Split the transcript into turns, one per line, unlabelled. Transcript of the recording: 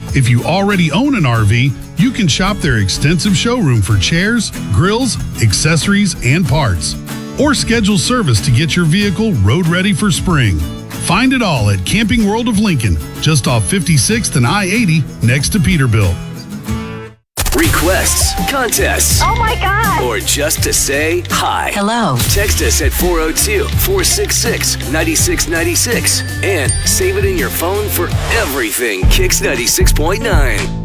If you already own an RV, you can shop their extensive showroom for chairs, grills, accessories, and parts. Or schedule service to get your vehicle road ready for spring. Find it all at Camping World of Lincoln, just off 56th and I-80 next to Peterbilt.
Requests, contests,
Oh my God!
or just to say hi.
Hello.
Text us at 402-466-9696 and save it in your phone for everything Kicks 96.9.